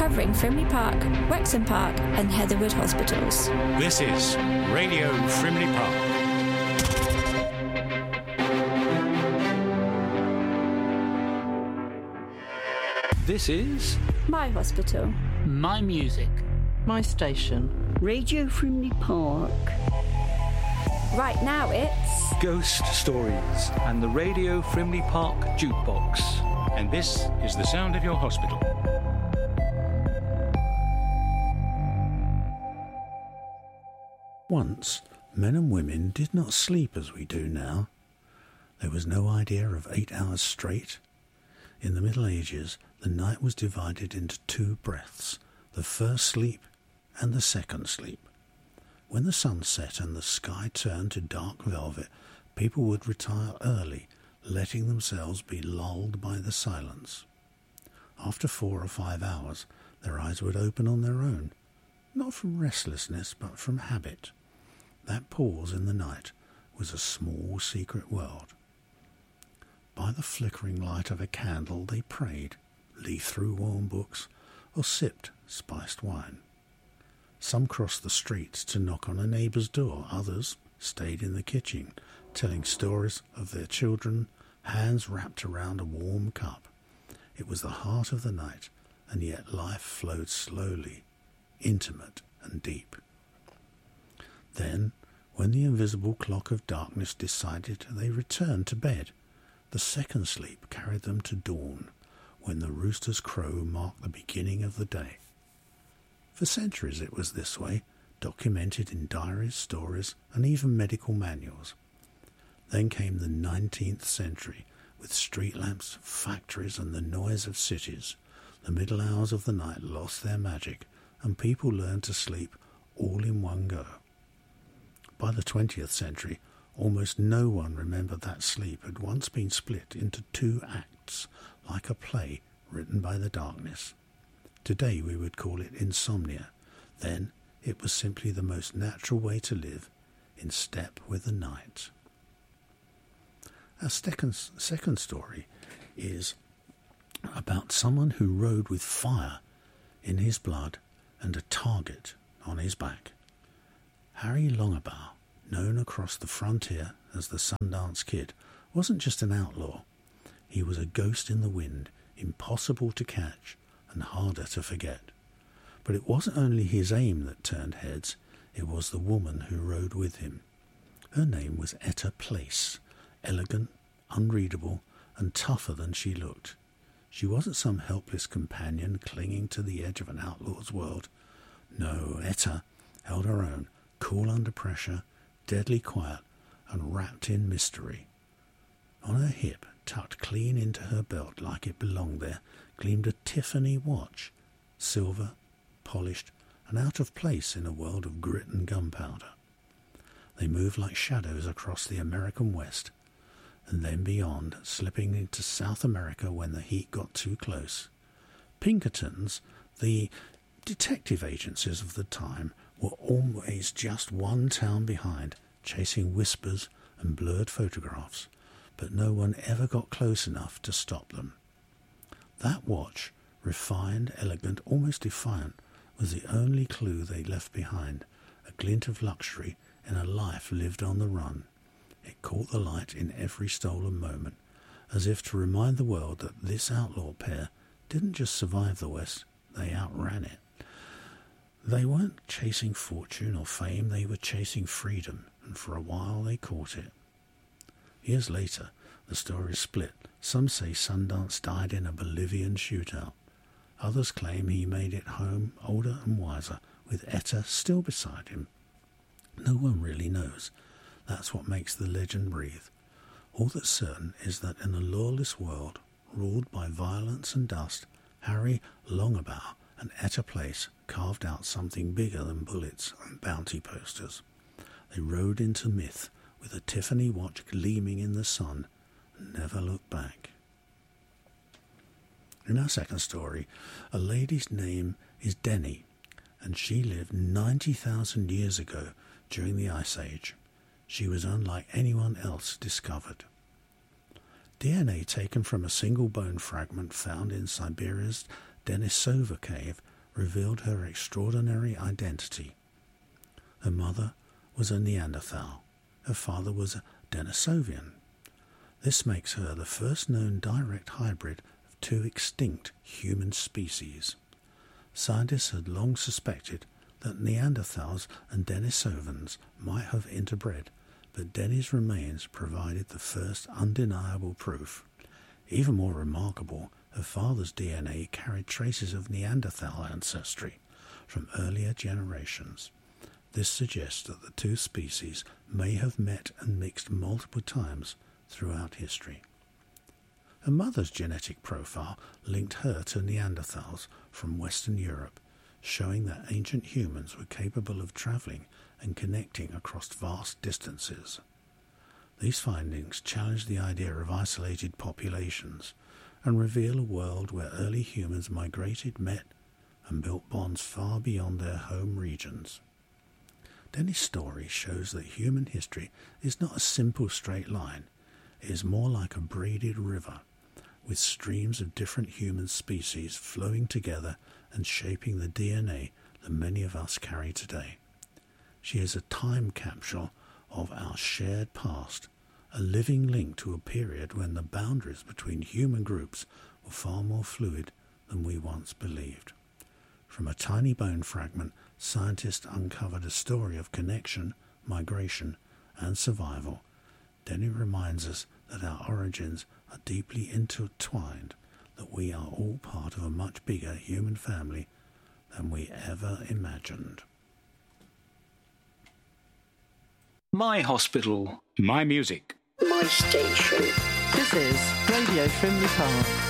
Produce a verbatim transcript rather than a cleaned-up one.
covering Frimley Park, Wrexham Park and Heatherwood hospitals. This is Radio Frimley Park. This is My hospital. My music. My station. Radio Frimley Park. Right now it's Ghost Stories and the Radio Frimley Park Jukebox. And this is the sound of your hospital. Once, men and women did not sleep as we do now. There was no idea of eight hours straight. In the Middle Ages, the night was divided into two breaths, the first sleep and the second sleep. When the sun set and the sky turned to dark velvet, people would retire early, letting themselves be lulled by the silence. After four or five hours, their eyes would open on their own, not from restlessness but from habit. That pause in the night was a small secret world. By the flickering light of a candle they prayed, leafed through warm books, or sipped spiced wine. Some crossed the streets to knock on a neighbour's door, others stayed in the kitchen, telling stories of their children, hands wrapped around a warm cup. It was the heart of the night, and yet life flowed slowly, intimate and deep. Then, when the invisible clock of darkness decided, they returned to bed. The second sleep carried them to dawn, when the rooster's crow marked the beginning of the day. For centuries it was this way, documented in diaries, stories, and even medical manuals. Then came the nineteenth century, with street lamps, factories, and the noise of cities. The middle hours of the night lost their magic, and people learned to sleep all in one go. By the twentieth century, almost no one remembered that sleep had once been split into two acts, like a play written by the darkness. Today we would call it insomnia. Then it was simply the most natural way to live, in step with the night. Our second, second story is about someone who rode with fire in his blood and a target on his back. Harry Longabaugh, known across the frontier as the Sundance Kid, wasn't just an outlaw. He was a ghost in the wind, impossible to catch and harder to forget. But it wasn't only his aim that turned heads, it was the woman who rode with him. Her name was Etta Place, elegant, unreadable, and tougher than she looked. She wasn't some helpless companion clinging to the edge of an outlaw's world. No, Etta held her own, cool under pressure, deadly quiet, and wrapped in mystery. On her hip, tucked clean into her belt like it belonged there, gleamed a Tiffany watch, silver, polished, and out of place in a world of grit and gunpowder. They moved like shadows across the American West, and then beyond, slipping into South America when the heat got too close. Pinkertons, the detective agencies of the time, were always just one town behind, chasing whispers and blurred photographs, but no one ever got close enough to stop them. That watch, refined, elegant, almost defiant, was the only clue they left behind, a glint of luxury in a life lived on the run. It caught the light in every stolen moment, as if to remind the world that this outlaw pair didn't just survive the West, they outran it. They weren't chasing fortune or fame, they were chasing freedom, and for a while they caught it. Years later, the story split. Some say Sundance died in a Bolivian shootout. Others claim he made it home, older and wiser, with Etta still beside him. No one really knows. That's what makes the legend breathe. All that's certain is that in a lawless world, ruled by violence and dust, Harry Longabaugh and Etta Place carved out something bigger than bullets and bounty posters. They rode into myth with a Tiffany watch gleaming in the sun and never looked back. In our second story, a lady's name is Denny, and she lived ninety thousand years ago during the Ice Age. She was unlike anyone else discovered. D N A taken from a single bone fragment found in Siberia's Denisova cave revealed her extraordinary identity. Her mother was a Neanderthal. Her father was a Denisovian. This makes her the first known direct hybrid of two extinct human species. Scientists had long suspected that Neanderthals and Denisovans might have interbred, but Denny's remains provided the first undeniable proof. Even more remarkable, her father's D N A carried traces of Neanderthal ancestry from earlier generations. This suggests that the two species may have met and mixed multiple times throughout history. Her mother's genetic profile linked her to Neanderthals from Western Europe, showing that ancient humans were capable of travelling and connecting across vast distances. These findings challenge the idea of isolated populations and reveal a world where early humans migrated, met, and built bonds far beyond their home regions. Denny's story shows that human history is not a simple straight line. It is more like a braided river, with streams of different human species flowing together and shaping the D N A that many of us carry today. She is a time capsule of our shared past, a living link to a period when the boundaries between human groups were far more fluid than we once believed. From a tiny bone fragment, scientists uncovered a story of connection, migration, and survival. Denny reminds us that our origins are deeply intertwined, that we are all part of a much bigger human family than we ever imagined. My hospital. My music. My station. This is Radio Frimley Park.